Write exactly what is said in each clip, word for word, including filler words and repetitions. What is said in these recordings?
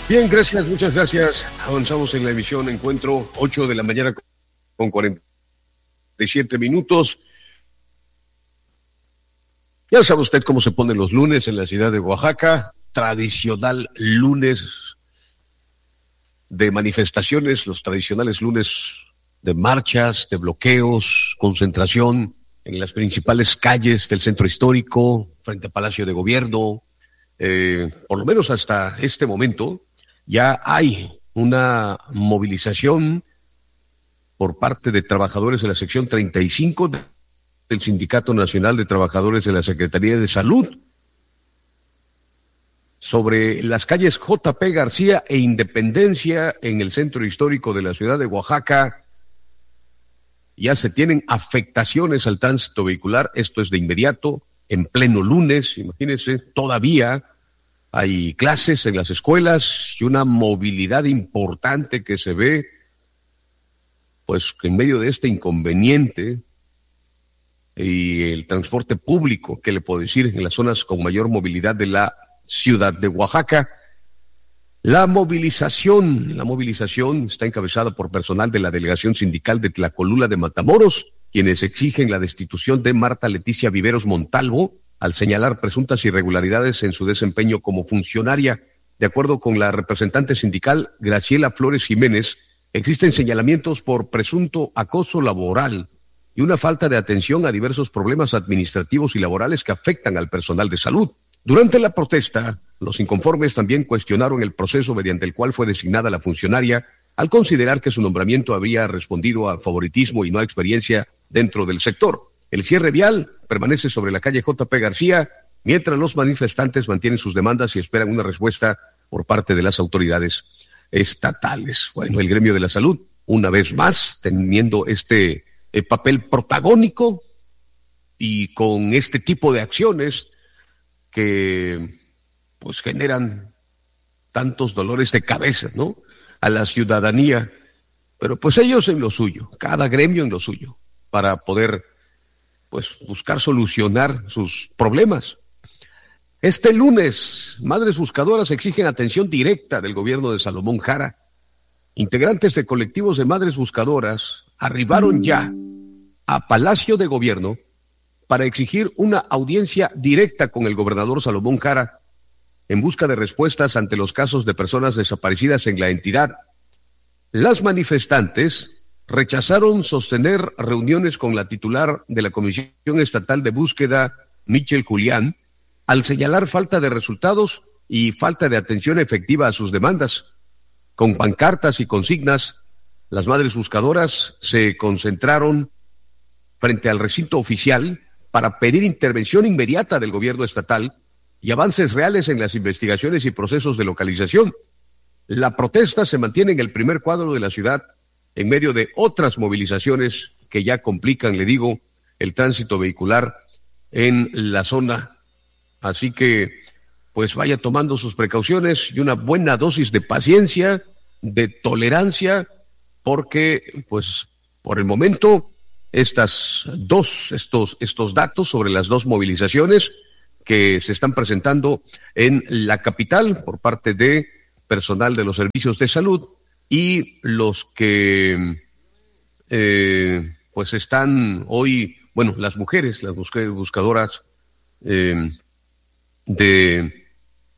Bien, gracias, muchas gracias. Avanzamos en la emisión Encuentro, ocho de la mañana con cuarenta y siete minutos. Ya sabe usted cómo se ponen los lunes en la ciudad de Oaxaca. Tradicional lunes de manifestaciones, los tradicionales lunes de marchas, de bloqueos, concentración en las principales calles del centro histórico, frente al Palacio de Gobierno. Eh, por lo menos hasta este momento ya hay una movilización por parte de trabajadores de la sección treinta y cinco del Sindicato Nacional de Trabajadores de la Secretaría de Salud sobre las calles J P García e Independencia en el centro histórico de la ciudad de Oaxaca. Ya se tienen afectaciones al tránsito vehicular, esto es de inmediato, en pleno lunes, imagínense, todavía hay clases en las escuelas y una movilidad importante que se ve, pues que en medio de este inconveniente y el transporte público, ¿qué le puedo decir?, en las zonas con mayor movilidad de la ciudad de Oaxaca. La movilización, la movilización está encabezada por personal de la delegación sindical de Tlacolula de Matamoros, quienes exigen la destitución de Marta Leticia Viveros Montalvo al señalar presuntas irregularidades en su desempeño como funcionaria. De acuerdo con la representante sindical Graciela Flores Jiménez, existen señalamientos por presunto acoso laboral y una falta de atención a diversos problemas administrativos y laborales que afectan al personal de salud. Durante la protesta, los inconformes también cuestionaron el proceso mediante el cual fue designada la funcionaria, al considerar que su nombramiento habría respondido a favoritismo y no a experiencia dentro del sector. El cierre vial permanece sobre la calle J P García, mientras los manifestantes mantienen sus demandas y esperan una respuesta por parte de las autoridades estatales. Bueno, el gremio de la salud, una vez más, teniendo este eh, papel protagónico y con este tipo de acciones que pues generan tantos dolores de cabeza, ¿no?, a la ciudadanía, pero pues ellos en lo suyo, cada gremio en lo suyo, para poder pues buscar solucionar sus problemas. Este lunes, madres buscadoras exigen atención directa del gobierno de Salomón Jara. Integrantes de colectivos de madres buscadoras arribaron ya a Palacio de Gobierno para exigir una audiencia directa con el gobernador Salomón Jara en busca de respuestas ante los casos de personas desaparecidas en la entidad. Las manifestantes rechazaron sostener reuniones con la titular de la Comisión Estatal de Búsqueda, Michelle Julián, al señalar falta de resultados y falta de atención efectiva a sus demandas. Con pancartas y consignas, las madres buscadoras se concentraron frente al recinto oficial para pedir intervención inmediata del gobierno estatal y avances reales en las investigaciones y procesos de localización. La protesta se mantiene en el primer cuadro de la ciudad en medio de otras movilizaciones que ya complican, le digo, el tránsito vehicular en la zona. Así que, pues vaya tomando sus precauciones y una buena dosis de paciencia, de tolerancia, porque, pues, por el momento, estas dos, estos, estos datos sobre las dos movilizaciones que se están presentando en la capital por parte de personal de los servicios de salud y los que eh, pues están hoy, bueno, las mujeres, las mujeres buscadoras eh, de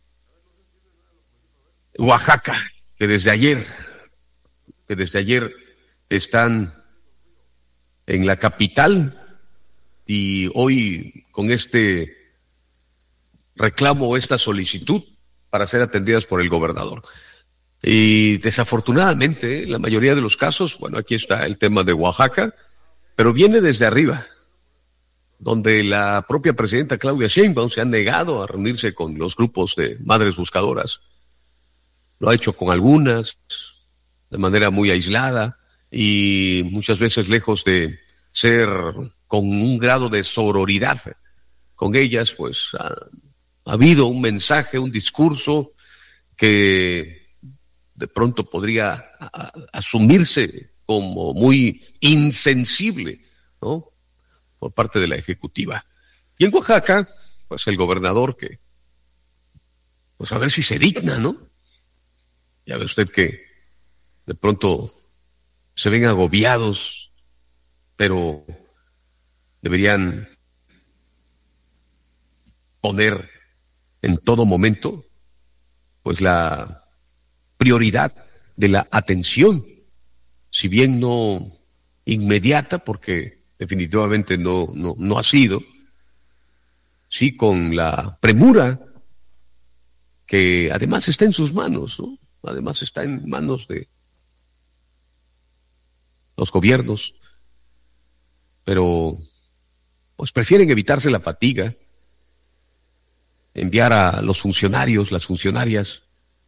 Oaxaca, que desde ayer, que desde ayer están en la capital y hoy con este reclamo, esta solicitud para ser atendidas por el gobernador. Y desafortunadamente, la mayoría de los casos, bueno, aquí está el tema de Oaxaca, pero viene desde arriba, donde la propia presidenta Claudia Sheinbaum se ha negado a reunirse con los grupos de madres buscadoras. Lo ha hecho con algunas, de manera muy aislada, y muchas veces lejos de ser con un grado de sororidad con ellas, pues ha, ha habido un mensaje, un discurso que de pronto podría a, a, asumirse como muy insensible, ¿no?, por parte de la ejecutiva. Y en Oaxaca, pues el gobernador que, pues a ver si se digna, ¿no?, Ya ve usted que de pronto se ven agobiados, pero deberían poner en todo momento pues la prioridad de la atención, si bien no inmediata, porque definitivamente no, no, no ha sido, sí con la premura que además está en sus manos, ¿no? Además está en manos de los gobiernos, pero pues prefieren evitarse la fatiga, enviar a los funcionarios, las funcionarias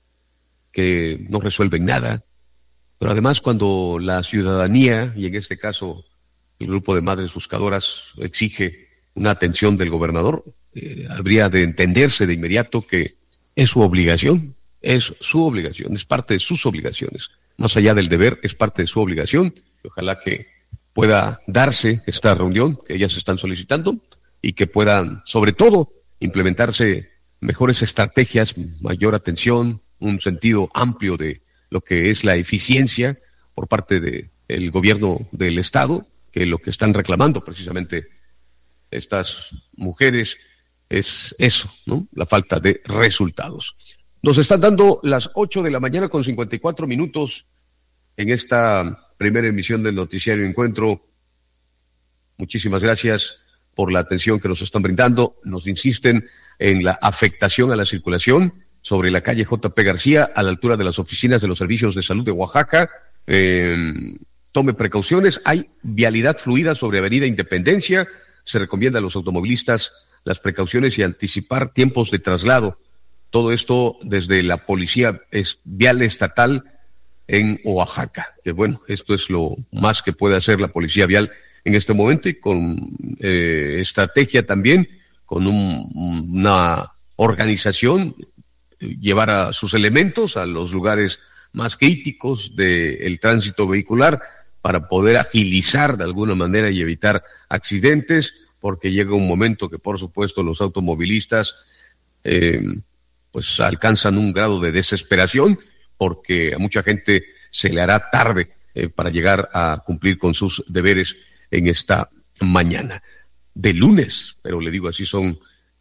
que no resuelven nada, pero además cuando la ciudadanía, y en este caso el grupo de madres buscadoras, exige una atención del gobernador, eh, habría de entenderse de inmediato que es su obligación, es su obligación, es parte de sus obligaciones, más allá del deber, es parte de su obligación, y ojalá que pueda darse esta reunión que ellas están solicitando y que puedan, sobre todo, implementarse mejores estrategias, mayor atención, un sentido amplio de lo que es la eficiencia por parte del gobierno del Estado, que lo que están reclamando precisamente estas mujeres es eso, ¿no? La falta de resultados. Nos están dando las ocho de la mañana con cincuenta y cuatro minutos en esta primera emisión del Noticiario Encuentro. Muchísimas gracias por la atención que nos están brindando. Nos insisten en la afectación a la circulación sobre la calle J P García, a la altura de las oficinas de los servicios de salud de Oaxaca. Eh, tome precauciones. Hay vialidad fluida sobre Avenida Independencia. Se recomienda a los automovilistas las precauciones y anticipar tiempos de traslado. Todo esto desde la Policía Vial Estatal en Oaxaca. Que bueno, esto es lo más que puede hacer la Policía Vial en este momento, y con eh, estrategia también, con un, una organización, llevar a sus elementos a los lugares más críticos del tránsito vehicular para poder agilizar de alguna manera y evitar accidentes, porque llega un momento que por supuesto los automovilistas eh, pues alcanzan un grado de desesperación, porque a mucha gente se le hará tarde eh, para llegar a cumplir con sus deberes en esta mañana de lunes, pero le digo, así son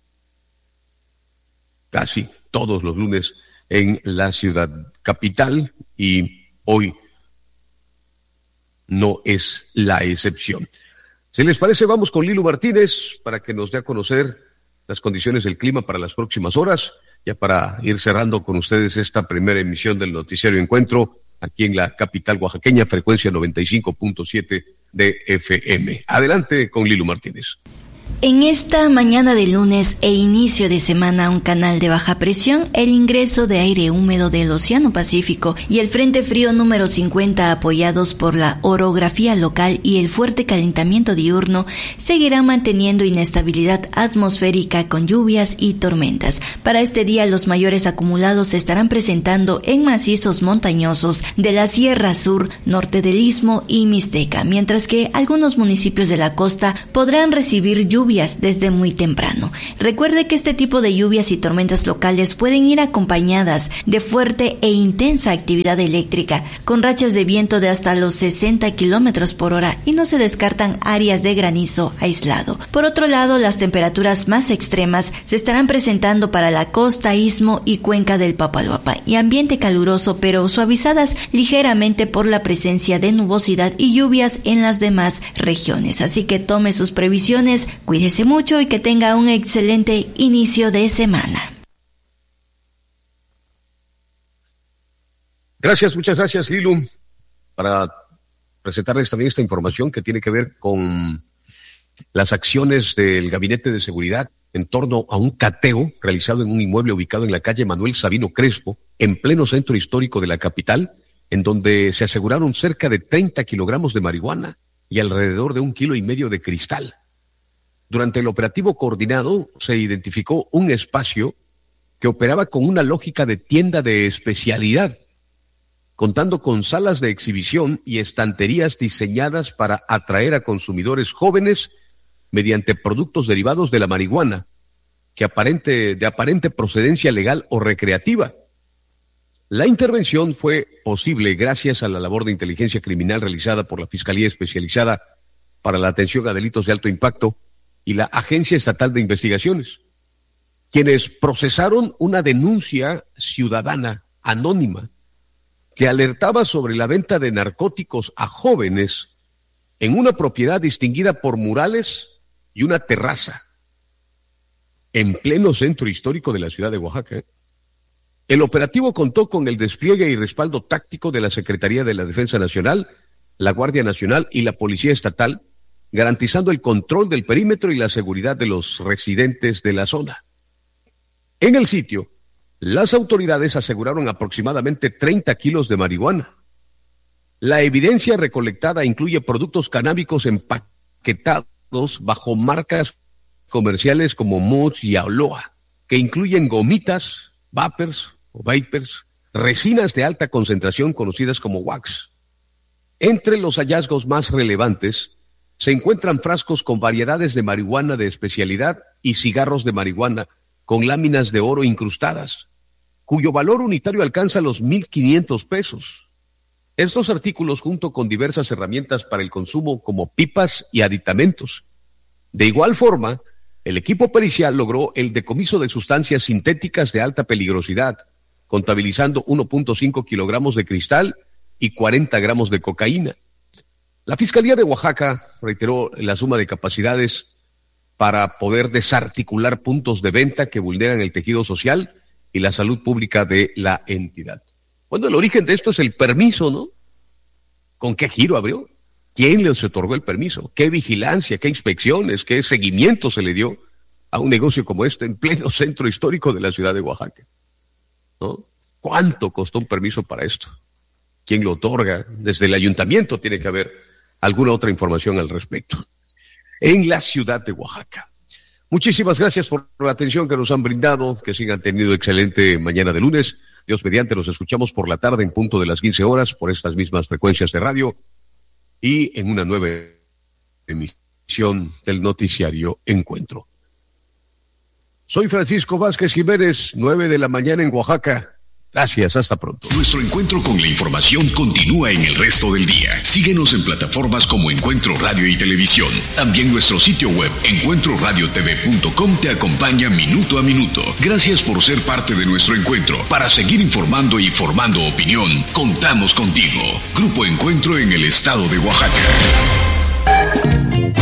casi todos los lunes en la ciudad capital, y hoy no es la excepción. Si les parece, vamos con Lilu Martínez para que nos dé a conocer las condiciones del clima para las próximas horas, ya para ir cerrando con ustedes esta primera emisión del Noticiario Encuentro aquí en la capital oaxaqueña, frecuencia noventa y cinco punto siete de F M. Adelante con Lilu Martínez. En esta mañana de lunes e inicio de semana, un canal de baja presión, el ingreso de aire húmedo del Océano Pacífico y el Frente Frío número cincuenta, apoyados por la orografía local y el fuerte calentamiento diurno, seguirán manteniendo inestabilidad atmosférica con lluvias y tormentas. Para este día, los mayores acumulados se estarán presentando en macizos montañosos de la Sierra Sur, norte del Istmo y Mixteca, mientras que algunos municipios de la costa podrán recibir lluvias desde muy temprano. Recuerde que este tipo de lluvias y tormentas locales pueden ir acompañadas de fuerte e intensa actividad eléctrica, con rachas de viento de hasta los sesenta kilómetros por hora, y no se descartan áreas de granizo aislado. Por otro lado, las temperaturas más extremas se estarán presentando para la costa, istmo y cuenca del Papaloapa, y ambiente caluroso pero suavizadas ligeramente por la presencia de nubosidad y lluvias en las demás regiones. Así que tome sus previsiones, cuídese mucho y que tenga un excelente inicio de semana. Gracias, muchas gracias, Lilu, para presentarles también esta información que tiene que ver con las acciones del Gabinete de Seguridad en torno a un cateo realizado en un inmueble ubicado en la calle Manuel Sabino Crespo, en pleno centro histórico de la capital, en donde se aseguraron cerca de treinta kilogramos de marihuana y alrededor de un kilo y medio de cristal. Durante el operativo coordinado se identificó un espacio que operaba con una lógica de tienda de especialidad, contando con salas de exhibición y estanterías diseñadas para atraer a consumidores jóvenes mediante productos derivados de la marihuana, que aparente, de aparente procedencia legal o recreativa. La intervención fue posible gracias a la labor de inteligencia criminal realizada por la Fiscalía Especializada para la Atención a Delitos de Alto Impacto y la Agencia Estatal de Investigaciones, quienes procesaron una denuncia ciudadana anónima que alertaba sobre la venta de narcóticos a jóvenes en una propiedad distinguida por murales y una terraza en pleno centro histórico de la ciudad de Oaxaca. El operativo contó con el despliegue y respaldo táctico de la Secretaría de la Defensa Nacional, la Guardia Nacional y la Policía Estatal, garantizando el control del perímetro y la seguridad de los residentes de la zona. En el sitio, las autoridades aseguraron aproximadamente treinta kilos de marihuana. La evidencia recolectada incluye productos canábicos empaquetados bajo marcas comerciales como Moods y Aloha, que incluyen gomitas, vapers o vapers, resinas de alta concentración conocidas como wax. Entre los hallazgos más relevantes se encuentran frascos con variedades de marihuana de especialidad y cigarros de marihuana con láminas de oro incrustadas, cuyo valor unitario alcanza los mil quinientos pesos. Estos artículos, junto con diversas herramientas para el consumo como pipas y aditamentos. De igual forma, el equipo pericial logró el decomiso de sustancias sintéticas de alta peligrosidad, contabilizando uno punto cinco kilogramos de cristal y cuarenta gramos de cocaína. La Fiscalía de Oaxaca reiteró la suma de capacidades para poder desarticular puntos de venta que vulneran el tejido social y la salud pública de la entidad. Bueno, el origen de esto es el permiso, ¿no? ¿Con qué giro abrió? ¿Quién les otorgó el permiso? ¿Qué vigilancia, qué inspecciones, qué seguimiento se le dio a un negocio como este en pleno centro histórico de la ciudad de Oaxaca? ¿No? ¿Cuánto costó un permiso para esto? ¿Quién lo otorga? Desde el ayuntamiento tiene que haber alguna otra información al respecto. En la ciudad de Oaxaca. Muchísimas gracias por la atención que nos han brindado, que sigan teniendo excelente mañana de lunes. Dios mediante, nos escuchamos por la tarde en punto de las quince horas por estas mismas frecuencias de radio y en una nueva emisión del noticiario Encuentro. Soy Francisco Vázquez Jiménez, nueve de la mañana en Oaxaca. Gracias, hasta pronto. Nuestro encuentro con la información continúa en el resto del día. Síguenos en plataformas como Encuentro Radio y Televisión. También nuestro sitio web encuentro radio t v punto com te acompaña minuto a minuto. Gracias por ser parte de nuestro encuentro. Para seguir informando y formando opinión, contamos contigo. Grupo Encuentro en el estado de Oaxaca.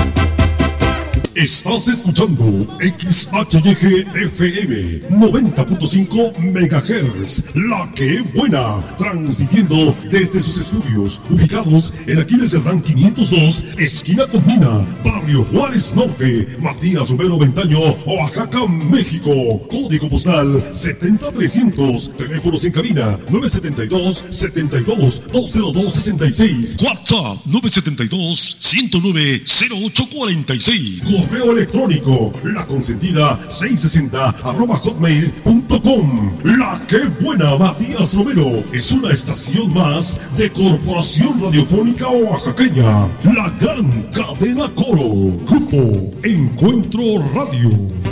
Estás escuchando X H Y G F M noventa punto cinco megahertz, La Que Buena, transmitiendo desde sus estudios ubicados en Aquiles Cerdán quinientos dos, esquina con Mina, Barrio Juárez Norte, Matías Romero Ventaño, Oaxaca, México. Código postal setenta trescientos, teléfonos en cabina nueve siete dos, setenta y dos, dos cero dos sesenta y seis, WhatsApp nueve siete dos, ciento nueve, cero ocho cuarenta y seis. Correo electrónico, la consentida seiscientos sesenta arroba hotmail punto com. La Que Buena, Matías Romero, es una estación más de Corporación Radiofónica Oaxaqueña, la gran cadena Coro. Grupo Encuentro Radio.